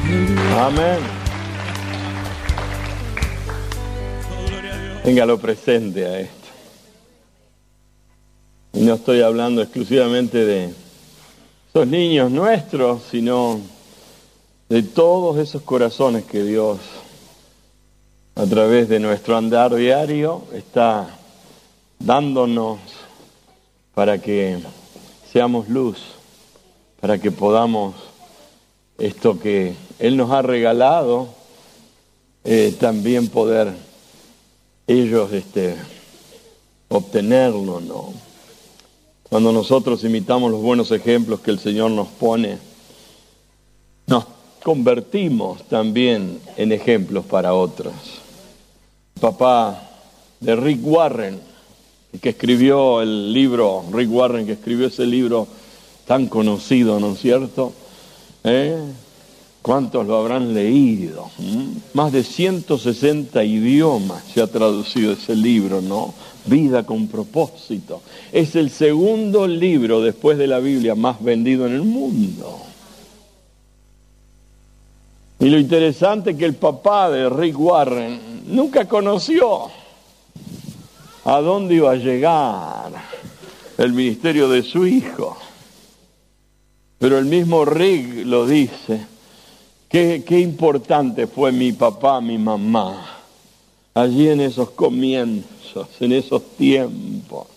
Amén. Téngalo presente a esto. Y no estoy hablando exclusivamente de esos niños nuestros, sino de todos esos corazones que Dios, a través de nuestro andar diario, está dándonos para que seamos luz, para que podamos esto que Él nos ha regalado, también poder ellos obtenerlo, ¿no? Cuando nosotros imitamos los buenos ejemplos que el Señor nos pone, nos convertimos también en ejemplos para otros. El papá de Rick Warren, que escribió el libro, Rick Warren, que escribió ese libro tan conocido, ¿no es cierto? ¿Cuántos lo habrán leído? Más de 160 idiomas se ha traducido ese libro, ¿no? Vida con propósito. Es el segundo libro después de la Biblia más vendido en el mundo. Y lo interesante es que el papá de Rick Warren nunca conoció a dónde iba a llegar el ministerio de su hijo. Pero el mismo Rick lo dice. Qué importante fue mi papá, mi mamá, allí en esos comienzos, en esos tiempos.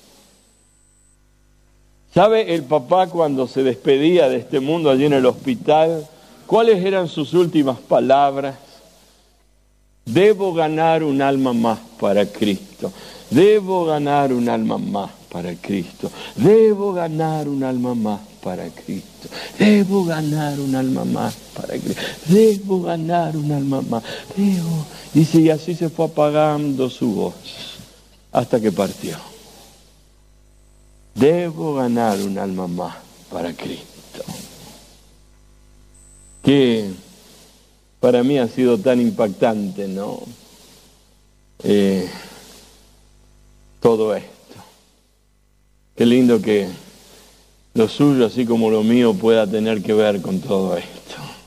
¿Sabe el papá cuando se despedía de este mundo allí en el hospital? ¿Cuáles eran sus últimas palabras? Debo ganar un alma más para Cristo. Debo ganar un alma más para Cristo. Debo ganar un alma más para Cristo. Debo ganar un alma más para Cristo. Debo ganar un alma más. Debo. Dice, y así se fue apagando su voz hasta que partió. Debo ganar un alma más para Cristo. Que para mí ha sido tan impactante, ¿no? Todo esto. Qué lindo que lo suyo, así como lo mío, pueda tener que ver con todo esto.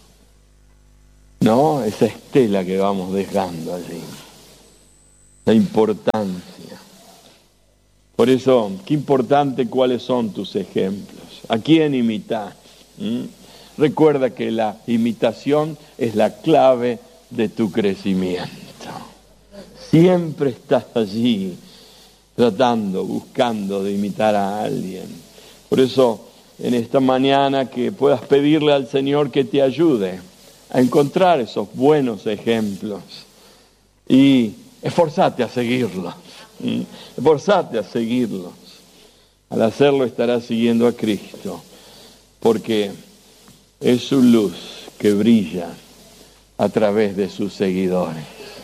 ¿No? Esa estela que vamos dejando allí. La importancia. Por eso, qué importante cuáles son tus ejemplos. ¿A quién imitas? Recuerda que la imitación es la clave de tu crecimiento. Siempre estás allí tratando, buscando de imitar a alguien. Por eso, en esta mañana que puedas pedirle al Señor que te ayude a encontrar esos buenos ejemplos y esforzate a seguirlos. Esforzate a seguirlos. Al hacerlo estarás siguiendo a Cristo, porque es su luz que brilla a través de sus seguidores.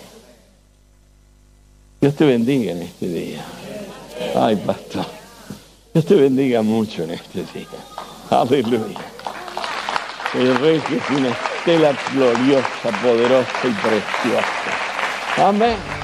Dios te bendiga en este día. Ay, pastor. Dios te bendiga mucho en este día. Aleluya. El Rey que es una estela gloriosa, poderosa y preciosa. Amén.